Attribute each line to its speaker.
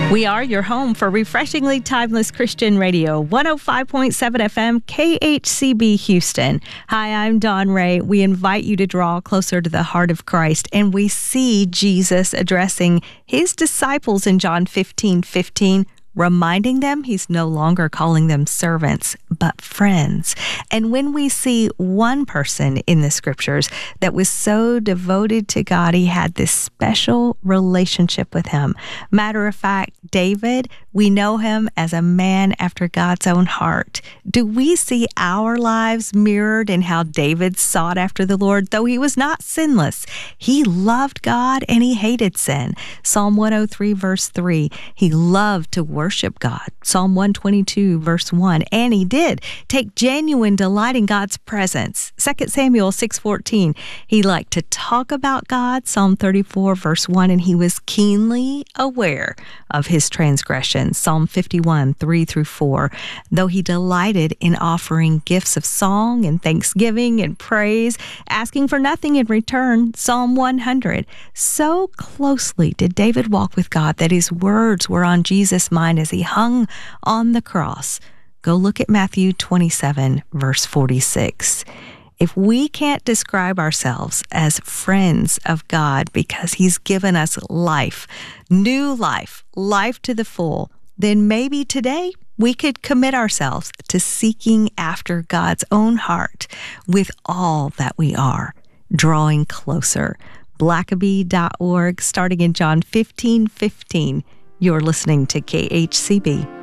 Speaker 1: We are your home for refreshingly timeless Christian radio, 105.7 FM, KHCB Houston. Hi, I'm Dawn Ray. We invite you to draw closer to the heart of Christ, and we see Jesus addressing his disciples in John 15:15, reminding them he's no longer calling them servants, but friends. And when we see one person in the scriptures that was so devoted to God, he had this special relationship with him. Matter of fact, David, we know him as a man after God's own heart. Do we see our lives mirrored in how David sought after the Lord? Though he was not sinless, he loved God and he hated sin. Psalm 103 verse 3, he loved to worship God. Psalm 122 verse 1, and he did take genuine delight in God's presence. 2 Samuel 6:14, he liked to talk about God. Psalm 34 verse 1, and he was keenly aware of his transgressions. Psalm 51 3-4, though he delighted in offering gifts of song and thanksgiving and praise, asking for nothing in return. Psalm 100, so closely did David walk with God that his words were on Jesus' mind as he hung on the cross. Go look at Matthew 27, verse 46. If we can't describe ourselves as friends of God because he's given us life, new life, life to the full, then maybe today we could commit ourselves to seeking after God's own heart with all that we are, drawing closer. Blackaby.org, starting in John 15:15. You're listening to KHCB.